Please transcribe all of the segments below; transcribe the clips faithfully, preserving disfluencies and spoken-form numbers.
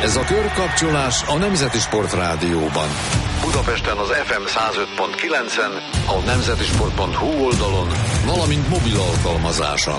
Ez a körkapcsolás a Nemzeti Sport Rádióban. Budapesten az ef em száz öt pont kilencen, a nemzetisport pont hu oldalon, valamint mobil alkalmazáson.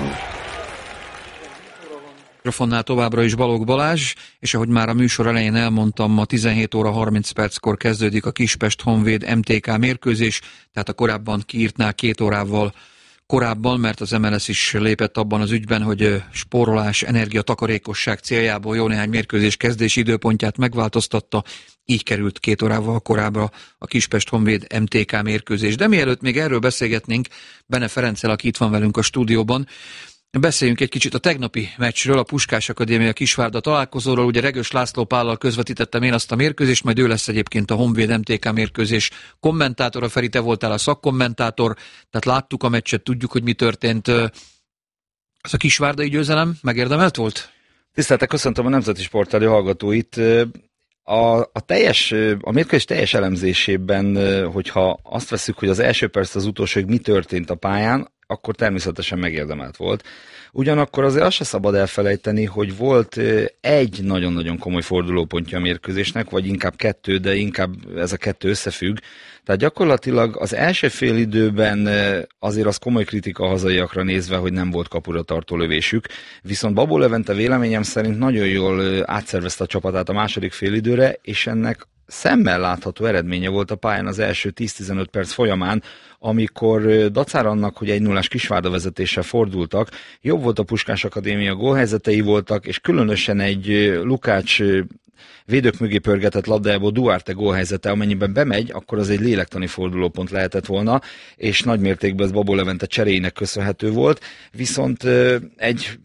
Mikrofonnál továbbra is Balogh Balázs, és ahogy már a műsor elején elmondtam, ma tizenhét óra harminc perckor kezdődik a Kispest-Honvéd em té ká mérkőzés, tehát a korábban kiírtnál két órával korábban, mert az em el es is lépett abban az ügyben, hogy spórolás, energiatakarékosság céljából jó néhány mérkőzés kezdési időpontját megváltoztatta, így került két órával korábbra a Kispest-Honvéd em té ká mérkőzés. De mielőtt még erről beszélgetnénk, Bene Ferenccel, aki itt van velünk a stúdióban, beszéljünk egy kicsit a tegnapi meccsről, a Puskás Akadémia Kisvárda találkozóról. Ugye Regős László Pállal közvetítettem én azt a mérkőzést, majd ő lesz egyébként a Honvéd em té ká mérkőzés kommentátora. Feri, te voltál a szakkommentátor, tehát láttuk a meccset, tudjuk, hogy mi történt. Ez a kisvárdai győzelem megérdemelt volt? Tiszteltek, köszöntöm a Nemzeti Sport Rádió hallgatóit. A, a, teljes, a mérkőzés teljes elemzésében, hogyha azt veszük, hogy az első perc az utolsó, hogy mi történt a pályán, akkor természetesen megérdemelt volt. Ugyanakkor azért azt se szabad elfelejteni, hogy volt egy nagyon-nagyon komoly fordulópontja a mérkőzésnek, vagy inkább kettő, de inkább ez a kettő összefügg. Tehát gyakorlatilag az első fél időben azért az komoly kritika a hazaiakra nézve, hogy nem volt kapura tartó lövésük. Viszont Babó Levente véleményem szerint nagyon jól átszervezte a csapatát a második fél időre, és ennek szemmel látható eredménye volt a pályán az első tíz-tizenöt perc folyamán, amikor dacára annak, hogy egy nullás Kisvárda vezetéssel fordultak, jobb volt a Puskás Akadémia gólhelyzetei voltak, és különösen egy Lukács védők mögé pörgetett labdájából Duarte gólhelyzete, amennyiben bemegy, akkor az egy lélektani fordulópont lehetett volna, és nagymértékben ez Babó Levente cseréinek köszönhető volt, viszont egy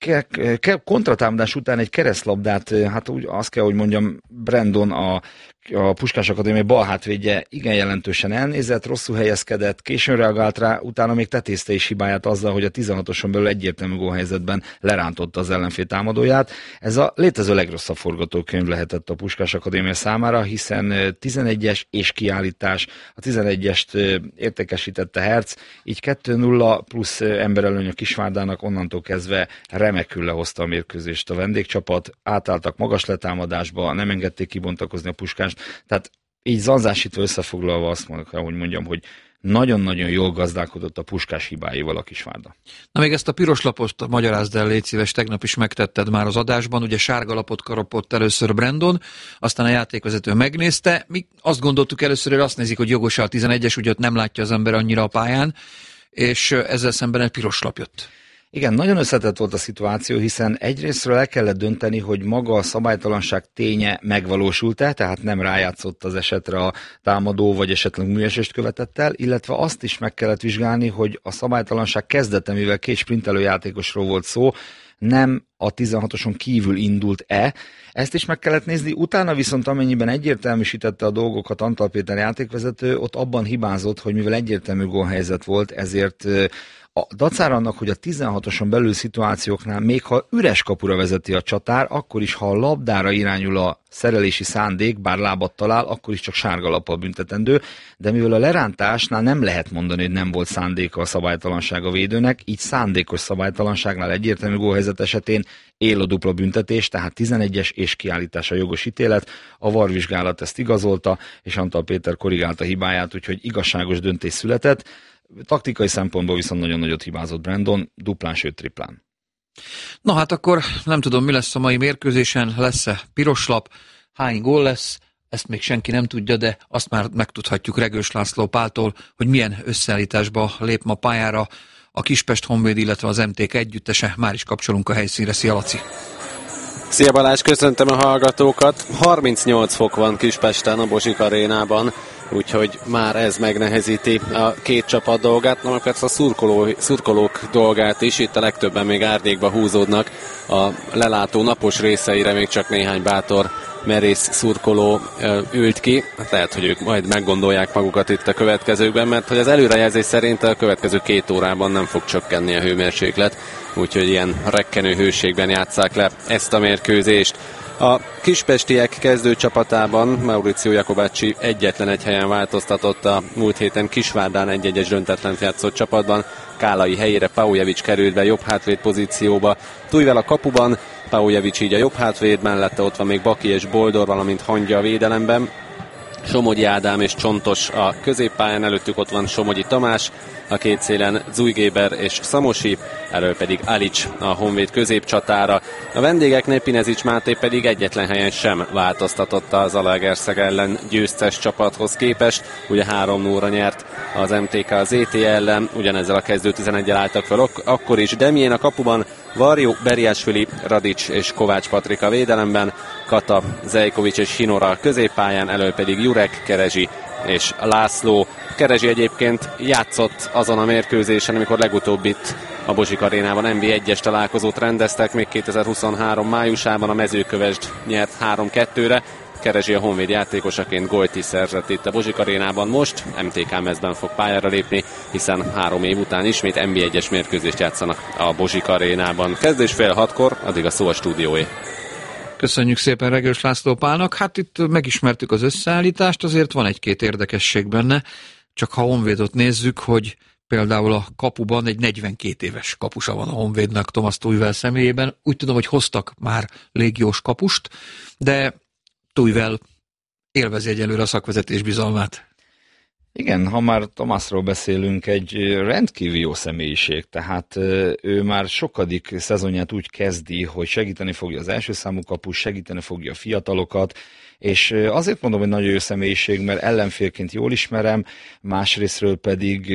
kontratámadás után egy keresztlabdát, hát úgy azt kell, hogy mondjam, Brandon a, a Puskás Akadémia bal hátvédje igen jelentősen elnézett, rosszul helyezkedett, későn reagált rá, utána még tetézte is hibáját azzal, hogy a tizenhatoson belül egyértelmű gólhelyzetben lerántotta az ellenfél támadóját. Ez a létező legrosszabb forgatókönyv lehetett a Puskás Akadémia számára, hiszen tizenegyes és kiállítás, a tizenegyest értékesítette Herc, így kettő nulla plusz emberelőny a Kisvárdának, onnantól kezdve remekül lehozta a mérkőzést a vendégcsapat, átálltak magas letámadásba, nem engedték kibontakozni a Puskást, tehát így zanzásítva összefoglalva azt mondom, hogy mondjam, hogy nagyon-nagyon jól gazdálkodott a Puskás hibáival a Kisvárda. Na még ezt a piros lapot magyarázd el, légy szíves, tegnap is megtetted már az adásban, ugye sárga lapot kapott először Brandon, aztán a játékvezető megnézte, mi azt gondoltuk először, hogy azt nézik, hogy jogos a tizenegyes, ugye ott nem látja az ember annyira a pályán, és ezzel szemben egy piros lap jött. Igen, nagyon összetett volt a szituáció, hiszen egyrésztről el kellett dönteni, hogy maga a szabálytalanság ténye megvalósult-e, tehát nem rájátszott az esetre a támadó, vagy esetleg műesést követett el, illetve azt is meg kellett vizsgálni, hogy a szabálytalanság kezdete, mivel két sprintelő játékosról volt szó, nem a tizenhatoson kívül indult-e. Ezt is meg kellett nézni, utána viszont amennyiben egyértelműsítette a dolgokat Antal Péter játékvezető, ott abban hibázott, hogy mivel egyértelmű gólhelyzet volt, ezért a dacára annak, hogy a tizenhatoson belül szituációknál, még ha üres kapura vezeti a csatár, akkor is, ha a labdára irányul a szerelési szándék, bár lábat talál, akkor is csak sárga lappal büntetendő, de mivel a lerántásnál nem lehet mondani, hogy nem volt szándéka a szabálytalanság a védőnek, így szándékos szabálytalanságnál egyértelmű gólhelyzet esetén él a dupla büntetés, tehát tizenegyes és kiállítása jogos ítélet. A VAR vizsgálat ezt igazolta, és Antal Péter korrigálta hibáját, úgyhogy igazságos döntés született. Taktikai szempontból viszont nagyon nagyot hibázott Brandon, duplán, sőt triplán. Na hát akkor nem tudom, mi lesz a mai mérkőzésen, lesz-e piros lap, hány gól lesz, ezt még senki nem tudja, de azt már megtudhatjuk Regős László Páltól, hogy milyen összeállításba lép ma pályára a Kispest-Honvéd, illetve az em té ká együttese. Már is kapcsolunk a helyszínre. Szia, Laci! Szia Balázs, köszöntöm a hallgatókat! harmincnyolc fok van Kispesten a Bozsik arénában, úgyhogy már ez megnehezíti a két csapat dolgát, na persze a szurkoló, szurkolók dolgát is, itt a legtöbben még árnyékba húzódnak, a lelátó napos részeire még csak néhány bátor merész szurkoló ült ki. Hát lehet, hogy ők majd meggondolják magukat itt a következőkben, mert hogy az előrejelzés szerint a következő két órában nem fog csökkenni a hőmérséklet, úgyhogy ilyen rekkenő hőségben játsszák le ezt a mérkőzést. A kispestiek kezdőcsapatában Mauricio Jacobacci egyetlen egy helyen változtatott a múlt héten Kisvárdán egy-egyes döntetlent játszott csapatban. Kálai helyére Paujevic került be jobb hátvéd pozícióba. Tujvel a kapuban, Paujevic így a jobb hátvéd, mellette ott van még Baki és Boldor, valamint Hangya a védelemben. Somogyi Ádám és Csontos a középpályán, előttük ott van Somogyi Tamás, a két szélen Zujgéber és Szamosi, elől pedig Alics a Honvéd középcsatára. A vendégeknél Pinezics Máté pedig egyetlen helyen sem változtatott az Zalaegerszeg ellen győztes csapathoz képest. Ugye három nulla nyert az em té ká az é té ellen, ugyanezzel a kezdő tizeneggyel álltak fel ak- akkor is. Demjén a kapuban, Varjú, Beriásvili, Radics és Kovács Patrik a védelemben, Kata, Zejkovics és Hinora a középpályán, elől pedig Jurek, Kerezsi és László. Kerezsi egyébként játszott azon a mérkőzésen, amikor legutóbb itt a Bozsik Arénában en bé egyes találkozót rendeztek, még kétezer-huszonhárom májusában a Mezőkövesd nyert három kettőre. Kerezsi a Honvéd játékosaként gólt is szerzett itt a Bozsik Arénában, most em té ká mezben fog pályára lépni, hiszen három év után ismét en bé egyes mérkőzést játszanak a Bozsik Arénában. Kezdés fél hatkor, addig a szó a stúdióé. Köszönjük szépen Regős László Pálnak. Hát itt megismertük az összeállítást, azért van egy-két érdekesség benne, csak ha Honvédot nézzük, hogy például a kapuban egy negyvenkét éves kapusa van a Honvédnak Thomas Tuchel személyében. Úgy tudom, hogy hoztak már légiós kapust, de Tuchel élvezi egyelőre a szakvezetés bizalmát. Igen, ha már Tomásról beszélünk, egy rendkívül jó személyiség, tehát ő már sokadik szezonját úgy kezdi, hogy segíteni fogja az első számú kapus, segíteni fogja a fiatalokat, és azért mondom, hogy nagyon jó személyiség, mert ellenfélként jól ismerem, másrésztről pedig,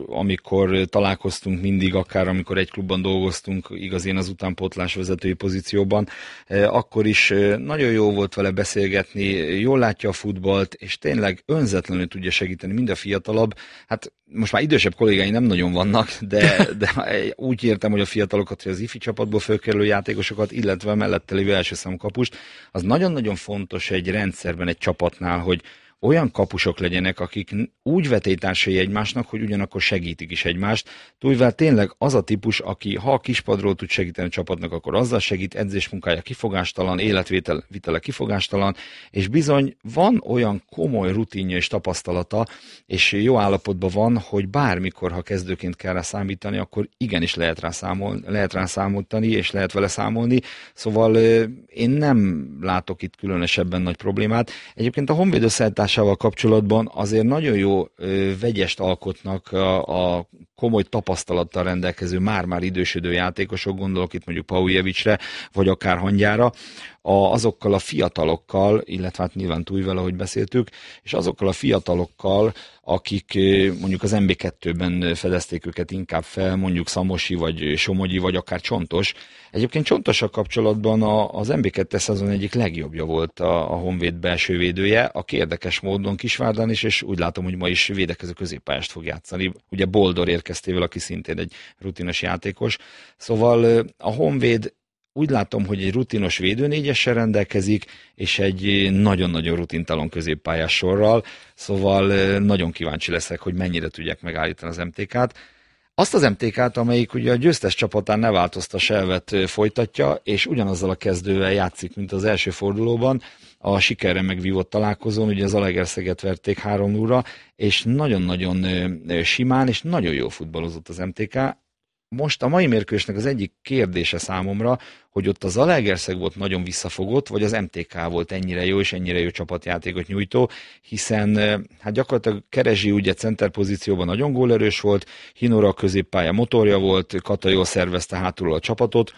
amikor találkoztunk mindig, akár amikor egy klubban dolgoztunk, igaz én az utánpótlás vezetői pozícióban, akkor is nagyon jó volt vele beszélgetni, jól látja a futballt, és tényleg önzetlenül tudja segíteni mind a fiatalabb. Hát most már idősebb kollégái nem nagyon vannak, de, de úgy értem, hogy a fiatalokat, hogy az ifi csapatból fölkerülő játékosokat, illetve mellette lévő első számú kapust, az nagyon-nagyon fontos egy rendszerben, egy csapatnál, hogy olyan kapusok legyenek, akik úgy vetélytársai egymásnak, hogy ugyanakkor segítik is egymást. Tuchel tényleg az a típus, aki ha a kispadról tud segíteni a csapatnak, akkor azzal segít, edzésmunkája kifogástalan, életvitele kifogástalan, és bizony van olyan komoly rutinja és tapasztalata, és jó állapotban van, hogy bármikor, ha kezdőként kell rá számítani, akkor igenis lehet rá, számol, lehet rá számoltani, és lehet vele számolni. Szóval én nem látok itt különösebben nagy problémát. Egyébként a Honvéd összeállítás kapcsolatban azért nagyon jó ö, vegyest alkotnak a, a komoly tapasztalattal rendelkező, már-már idősödő játékosok, gondolok itt mondjuk Paujevicre, vagy akár Hangyára, a, azokkal a fiatalokkal, illetve hát nyilván Tuchel, ahogy beszéltük, és azokkal a fiatalokkal, akik mondjuk az en bé kettőben fedezték őket inkább fel, mondjuk Szamosi, vagy Somogyi, vagy akár Csontos. Egyébként Csontossal kapcsolatban a, az en bé kettes szezon egyik legjobbja volt a, a Honvéd belső védője, aki érdekes módon Kisvárdán is, és úgy látom, hogy ma is védekező középpályást fog játszani. Ugye Boldor érkeztével, aki szintén egy rutinos játékos. Szóval a Honvéd úgy látom, hogy egy rutinos védőnégyessel rendelkezik, és egy nagyon-nagyon rutintalan középpályás sorral, szóval nagyon kíváncsi leszek, hogy mennyire tudják megállítani az em té ká-t. Azt az em té ká-t, amelyik ugye a győztes csapatán ne változta selvet folytatja, és ugyanazzal a kezdővel játszik, mint az első fordulóban, a sikerre megvívott találkozón, ugye az Zalaegerszeget verték három nulla, és nagyon-nagyon simán, és nagyon jól futballozott az em té ká. Most a mai mérkőzésnek az egyik kérdése számomra, hogy ott az Zalaegerszeg volt nagyon visszafogott, vagy az em té ká volt ennyire jó, és ennyire jó csapatjátékot nyújtó, hiszen hát gyakorlatilag Kerezsi ugye center pozícióban nagyon gólerős volt, Hinora a középpálya motorja volt, Kata jól szervezte hátulról a csapatot,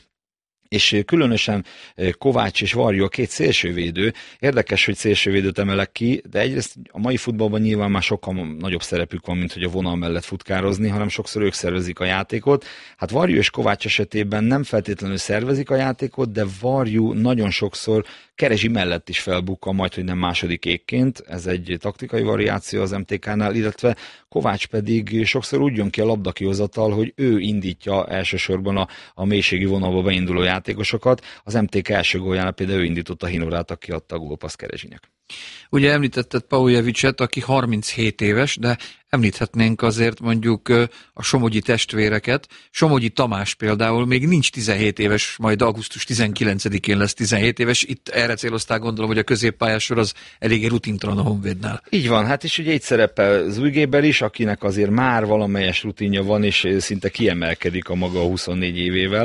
és különösen Kovács és Varjú a két szélsővédő. Érdekes, hogy szélsővédőt emelek ki, de egyrészt a mai futballban nyilván már sokkal nagyobb szerepük van, mint hogy a vonal mellett futkározni, hanem sokszor ők szervezik a játékot. Hát Varjú és Kovács esetében nem feltétlenül szervezik a játékot, de Varjú nagyon sokszor Kerezsi mellett is felbukkan, majd hogy nem második égként. Ez egy taktikai variáció az em té ká-nál, illetve Kovács pedig sokszor úgy jön ki a labdakihozatal, hogy ő indítja elsősorban a, a mélységi vonalba beinduló játékosokat. Az em té ká első góljánál például ő indította Hinorát, aki adta a gólpaszt Kerezsinek. Ugye említetted Paujevicet, aki harminchét éves, de említhetnénk azért mondjuk a Somogyi testvéreket. Somogyi Tamás például még nincs tizenhét éves, majd augusztus tizenkilencedikén lesz tizenhét éves. Itt erre célozták, gondolom, hogy a középpályásor az eléggé rutintalan a Honvédnál. Így van, hát és ugye itt szerepel Zujgéber is, akinek azért már valamelyes rutinja van, és szinte kiemelkedik a maga huszonnégy évével.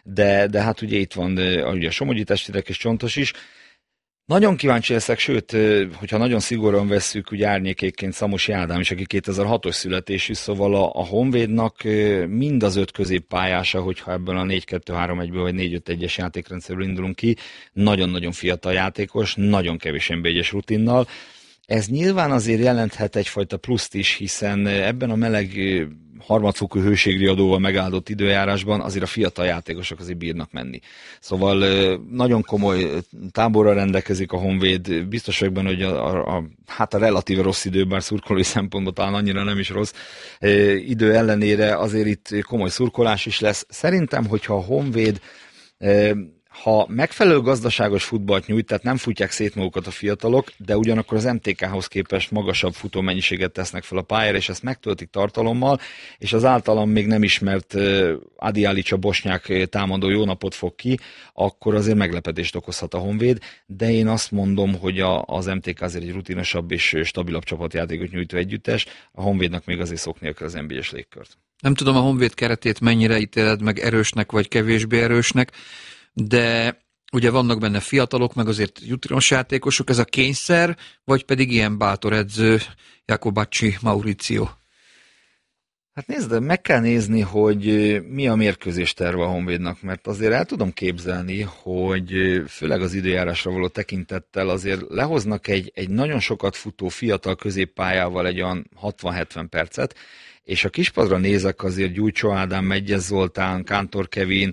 de, de hát ugye itt van ugye a Somogyi testvérek és Csontos is. Nagyon kíváncsi leszek, sőt, hogyha nagyon szigorúan vesszük, ugye árnyékékként Szamosi Ádám is, aki kétezer-hatos születésű, szóval a, a Honvédnak mind az öt középpályása, hogyha ebből a négy kettő három egyből vagy négy öt egyes játékrendszerből indulunk ki, nagyon-nagyon fiatal játékos, nagyon kevés en bé egyes rutinnal. Ez nyilván azért jelenthet egyfajta pluszt is, hiszen ebben a meleg harmadfokú hőségriadóval megáldott időjárásban azért a fiatal játékosok azért bírnak menni. Szóval nagyon komoly táborra rendelkezik a Honvéd, biztos vagyok benne, hogy a, a, a, hát a relatíve rossz idő, bár szurkolói szempontból talán annyira nem is rossz idő ellenére azért itt komoly szurkolás is lesz. Szerintem, hogyha a Honvéd ha megfelelő gazdaságos futballt nyújt, tehát nem futják szét magukat a fiatalok, de ugyanakkor az em té ká-hoz képest magasabb futómennyiséget tesznek fel a pályára, és ezt megtöltik tartalommal, és az általam még nem ismert Adi Alic, a bosnyák támadó jó napot fog ki, akkor azért meglepetést okozhat a Honvéd, de én azt mondom, hogy a, az em té ká azért egy rutinosabb és stabilabb csapatjátékot nyújtó együttes, a Honvédnak még azért szoknia kell az en bé egyes légkört. Nem tudom, a Honvéd keretét mennyire ítéled meg erősnek vagy kevésbé erősnek, de ugye vannak benne fiatalok, meg azért rutinos játékosok, ez a kényszer, vagy pedig ilyen bátor edző, Jacobacci, Mauricio? Hát nézd, meg kell nézni, hogy mi a mérkőzés terve a Honvédnak, mert azért el tudom képzelni, hogy főleg az időjárásra való tekintettel azért lehoznak egy, egy nagyon sokat futó fiatal középpályával egy olyan hatvan-hetven percet, és a kispadra nézek azért Gyújtsó Ádám, Megyes Zoltán, Kántor Kevin,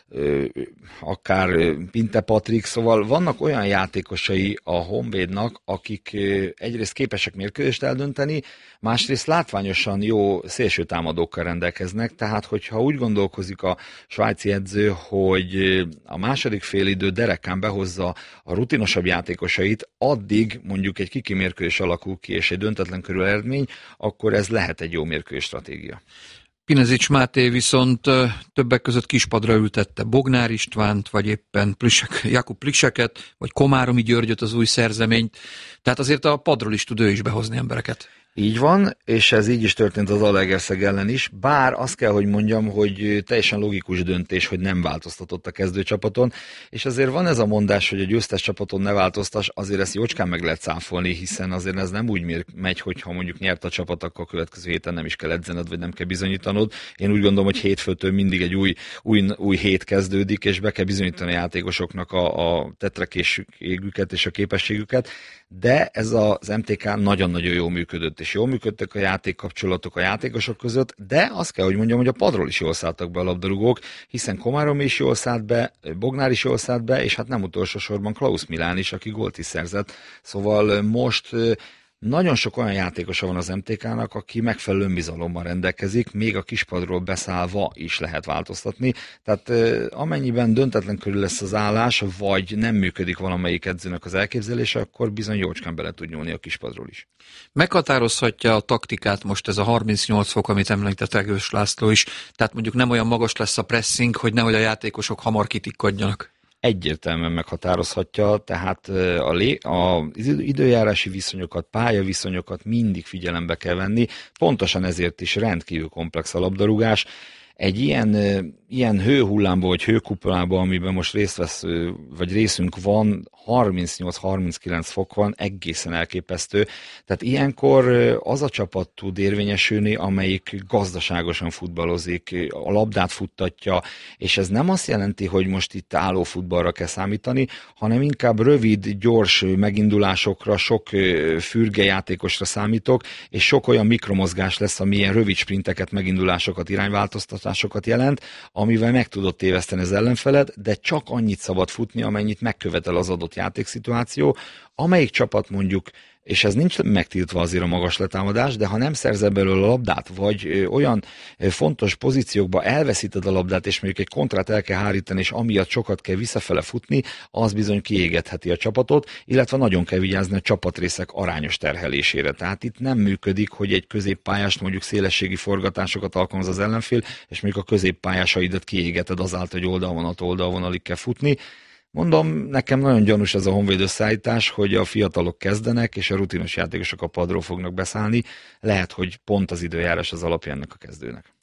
akár Pinte Patrik, szóval vannak olyan játékosai a Honvédnak, akik egyrészt képesek mérkőzést eldönteni, másrészt látványosan jó szélső támadókkal rendelkeznek, tehát hogyha úgy gondolkozik a svájci edző, hogy a második félidő derekán behozza a rutinosabb játékosait, addig mondjuk egy kiki mérkőzés alakul ki, és egy döntetlen körül eredmény, akkor ez lehet egy jó mérkőzés stratégia. Pinezics Máté viszont többek között kispadra ültette Bognár Istvánt, vagy éppen Plisek, Jakub Pliseket, vagy Komáromi Györgyöt, az új szerzeményt. Tehát azért a padról is tud ő is behozni embereket. Így van, és ez így is történt az Zalaegerszeg ellen is, bár azt kell, hogy mondjam, hogy teljesen logikus döntés, hogy nem változtatott a kezdőcsapaton, és azért van ez a mondás, hogy a győztes csapaton ne változtass, azért ezt jócskán meg lehet cáfolni, hiszen azért ez nem úgy megy, hogyha mondjuk nyert a csapat, akkor a következő héten nem is kell edzened, vagy nem kell bizonyítanod. Én úgy gondolom, hogy hétfőtől mindig egy új, új, új hét kezdődik, és be kell bizonyítani a játékosoknak a, a tetrekészségüket és a képességüket, de ez az em té ká nagyon-nagyon jól működött, és jól működtek a játékkapcsolatok a játékosok között, de azt kell, hogy mondjam, hogy a padról is jól szálltak be a labdarúgók, hiszen Komáromi is jól szállt be, Bognár is jól szállt be, és hát nem utolsó sorban Klaus Milán is, aki gólt is szerzett. Szóval most nagyon sok olyan játékosa van az em té ká-nak, aki megfelelő önbizalommal rendelkezik, még a kispadról beszállva is lehet változtatni. Tehát amennyiben döntetlen körül lesz az állás, vagy nem működik valamelyik edzőnek az elképzelése, akkor bizony jócskán bele tud nyúlni a kispadról is. Meghatározhatja a taktikát most ez a harmincnyolc fok, amit említett Regős László is, tehát mondjuk nem olyan magas lesz a pressing, hogy nehogy a játékosok hamar kitikkadjanak. Egyértelműen meghatározhatja, tehát a lé, az időjárási viszonyokat, pályaviszonyokat mindig figyelembe kell venni, pontosan ezért is rendkívül komplex a labdarúgás. Egy ilyen, ilyen hőhullámban vagy hőkupolában, amiben most részt vesz, vagy részünk van, harmincnyolc-harminckilenc fok van, egészen elképesztő. Tehát ilyenkor az a csapat tud érvényesülni, amelyik gazdaságosan futballozik, a labdát futtatja, és ez nem azt jelenti, hogy most itt álló futballra kell számítani, hanem inkább rövid, gyors megindulásokra, sok fürge játékosra számítok, és sok olyan mikromozgás lesz, ami ilyen rövid sprinteket, megindulásokat, irányváltoztatásokat jelent, amivel meg tudod téveszteni az ellenfeled, de csak annyit szabad futni, amennyit megkövetel az adott játékszituáció, amelyik csapat mondjuk, és ez nincs megtiltva azért a magas letámadás, de ha nem szerzel belőle a labdát, vagy olyan fontos pozíciókba elveszíted a labdát, és mondjuk egy kontrát el kell hárítani, és amiatt sokat kell visszafele futni, az bizony kiégetheti a csapatot, illetve nagyon kell vigyázni a csapatrészek arányos terhelésére. Tehát itt nem működik, hogy egy középpályást mondjuk szélességi forgatásokat alkalmaz az ellenfél, és mondjuk a középpályásaidat kiégeted azáltal, hogy oldalvonat oldalvonalig kell futni. Mondom, nekem nagyon gyanús ez a Honvéd összeállítás, hogy a fiatalok kezdenek, és a rutinos játékosok a padról fognak beszállni. Lehet, hogy pont az időjárás az alapja ennek a kezdőnek.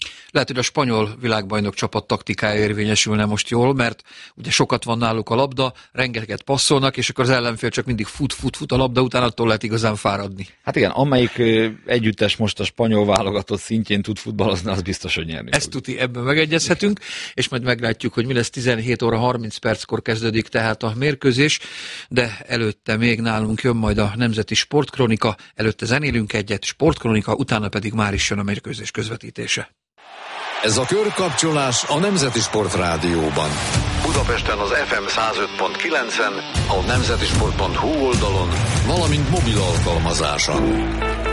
Lehet, hogy a spanyol világbajnok csapat taktikája érvényesülne most jól, mert ugye sokat van náluk a labda, rengeteget passzolnak, és akkor az ellenfél csak mindig fut, fut, fut a labda után, attól lehet igazán fáradni. Hát igen, amelyik együttes most a spanyol válogatott szintjén tud futballozni, az biztos, hogy nyerni. Ezt tuti, ebben megegyezhetünk, és majd meglátjuk, hogy mi lesz. Tizenhét óra harminc perckor kezdődik tehát a mérkőzés, de előtte még nálunk jön majd a Nemzeti Sportkronika, előtte zenélünk egyet, Sportkronika, utána pedig már is jön a mérkőzés közvetítése. Ez a körkapcsolás a Nemzeti Sport Rádióban. Budapesten az ef em száz öt pont kilencen, a nemzetisport pont hu oldalon, valamint mobil alkalmazáson.